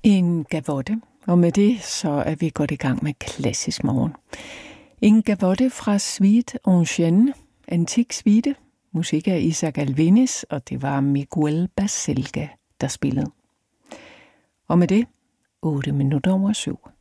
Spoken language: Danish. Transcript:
En gavotte, og med det så er vi gået i gang med klassisk morgen. En gavotte fra Suite Ancienne, antik suite, musik af Isaac Albéniz, og det var Miguel Baselga, der spillede. Og med det 8:07.